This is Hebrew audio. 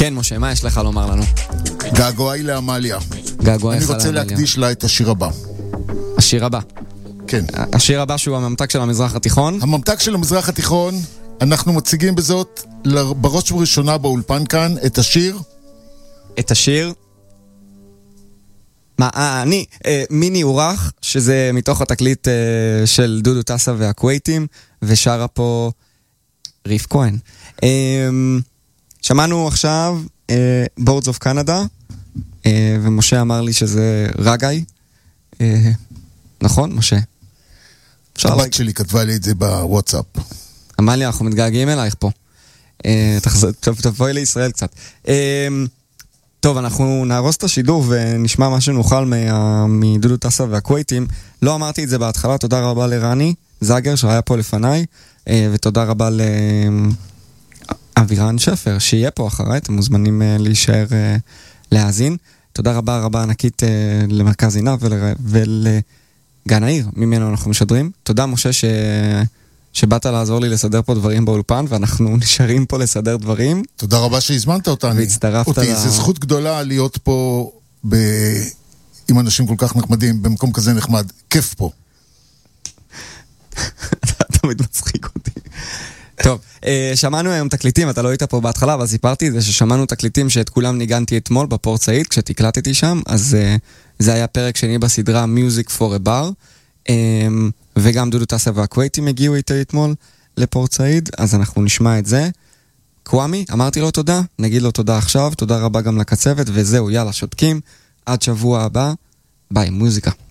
כן, משה, מה יש לך לומר לנו? געגועי לעמליה. געגועי אני רוצה להקדיש לה את השיר הבא. השיר הבא. כן. השיר הבא שהוא הממתק של המזרח התיכון. הממתק של המזרח התיכון, אנחנו מציגים בזאת בראש ובראשונה באולפן כאן את השיר. את השיר? מיני אורח, שזה מתוך התקליט של דודו טסה והכווייטים, ושרה פה ריף כהן. שמענו עכשיו Boards of Canada, ומשה אמר לי שזה רגעי. נכון, משה? הבת שלי כתבה לי את זה בוואטסאפ. אמר לי, אנחנו מתגעגעים אלייך פה. תבואי לישראל קצת. טוב, אנחנו נהרוס את השידור ונשמע מה שנוכל מדודו טסה והכווייטים. לא אמרתי את זה בהתחלה, תודה רבה לרני זאגר שהיה פה לפניי, ותודה רבה לאבירן שפר שיהיה פה אחריי, אתם מוזמנים להישאר להאזין. תודה רבה רבה ענקית למרכז עינה ולגן העיר, ממנו אנחנו משדרים. תודה משה שבאת לעזור לי לסדר פה דברים באולפן, ואנחנו נשארים פה לסדר דברים. תודה רבה שהזמנת אותנו. והצטרפת זה זכות גדולה להיות פה עם אנשים כל כך נחמדים, במקום כזה נחמד. כיף פה. אתה תמיד מצחיק אותי. טוב, שמענו היום תקליטים, אתה לא היית פה בהתחלה, אבל סיפרתי את זה ששמענו תקליטים שאת כולם ניגנתי אתמול בפורט סעיד, כשתקלטתי שם, אז זה היה פרק שני בסדרה Music for a Bar, וגם דודו טסה והכווייטים הגיעו איתי אתמול לפורט סעיד, אז אנחנו נשמע את זה. קוואמי, אמרתי לו תודה, נגיד לו תודה עכשיו, תודה רבה גם לקצבת, וזהו, יאללה, שותקים, עד שבוע הבא, ביי, מוזיקה.